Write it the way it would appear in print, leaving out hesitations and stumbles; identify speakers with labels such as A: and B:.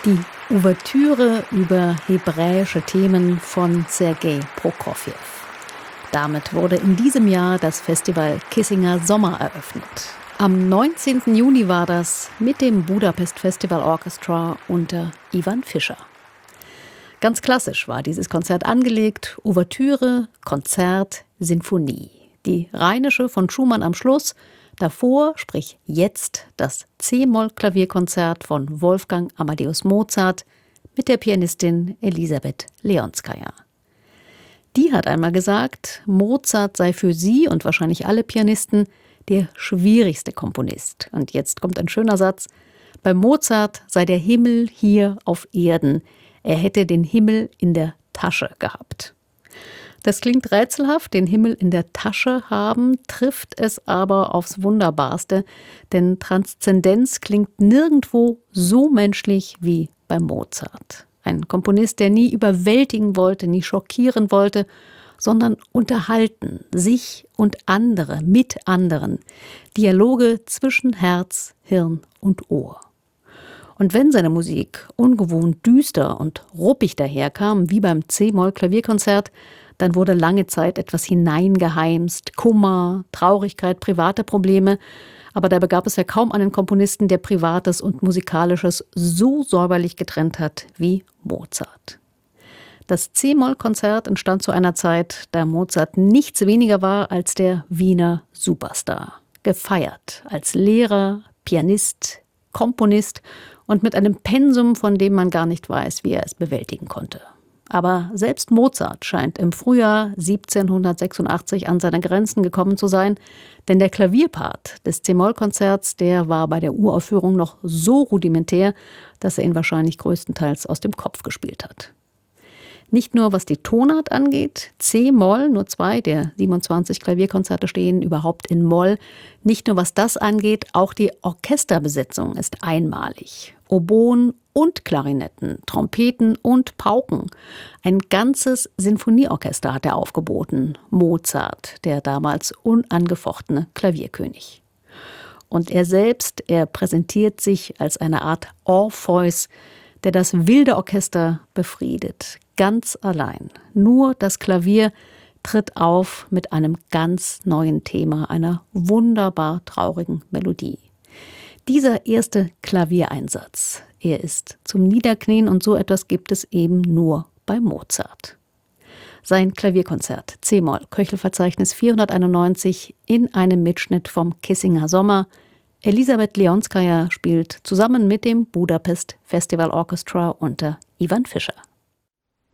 A: Die Ouvertüre über hebräische Themen von Sergei Prokofjew. Damit wurde in diesem Jahr das Festival Kissinger Sommer eröffnet. Am 19. Juni war das mit dem Budapest Festival Orchestra unter Ivan Fischer. Ganz klassisch war dieses Konzert angelegt: Ouvertüre, Konzert, Sinfonie. Die Rheinische von Schumann am Schluss, davor, sprich jetzt, das C-Moll-Klavierkonzert von Wolfgang Amadeus Mozart mit der Pianistin Elisabeth Leonskaya. Die hat einmal gesagt, Mozart sei für sie und wahrscheinlich alle Pianisten der schwierigste Komponist. Und jetzt kommt ein schöner Satz: Bei Mozart sei der Himmel hier auf Erden. Er hätte den Himmel in der Tasche gehabt. Das klingt rätselhaft, den Himmel in der Tasche haben, trifft es aber aufs Wunderbarste, denn Transzendenz klingt nirgendwo so menschlich wie bei Mozart. Ein Komponist, der nie überwältigen wollte, nie schockieren wollte, sondern unterhalten, sich und andere, mit anderen. Dialoge zwischen Herz, Hirn und Ohr. Und wenn seine Musik ungewohnt düster und ruppig daherkam, wie beim C-Moll-Klavierkonzert, dann wurde lange Zeit etwas hineingeheimst, Kummer, Traurigkeit, private Probleme. Aber dabei gab es ja kaum einen Komponisten, der Privates und Musikalisches so säuberlich getrennt hat wie Mozart. Das C-Moll-Konzert entstand zu einer Zeit, da Mozart nichts weniger war als der Wiener Superstar. Gefeiert als Lehrer, Pianist, Komponist und mit einem Pensum, von dem man gar nicht weiß, wie er es bewältigen konnte. Aber selbst Mozart scheint im Frühjahr 1786 an seine Grenzen gekommen zu sein, denn der Klavierpart des C-Moll-Konzerts, der war bei der Uraufführung noch so rudimentär, dass er ihn wahrscheinlich größtenteils aus dem Kopf gespielt hat. Nicht nur was die Tonart angeht, C-Moll, nur 2 der 27 Klavierkonzerte stehen überhaupt in Moll. Nicht nur was das angeht, auch die Orchesterbesetzung ist einmalig. Oboen und Klarinetten, Trompeten und Pauken. Ein ganzes Sinfonieorchester hat er aufgeboten. Mozart, der damals unangefochtene Klavierkönig. Und er selbst, er präsentiert sich als eine Art Orpheus, der das wilde Orchester befriedet. Ganz allein. Nur das Klavier tritt auf mit einem ganz neuen Thema, einer wunderbar traurigen Melodie. Dieser erste Klaviereinsatz, er ist zum Niederknien, und so etwas gibt es eben nur bei Mozart. Sein Klavierkonzert C-Moll, Köchelverzeichnis 491 in einem Mitschnitt vom Kissinger Sommer. Elisabeth Leonskaya spielt zusammen mit dem Budapest Festival Orchestra unter Ivan Fischer.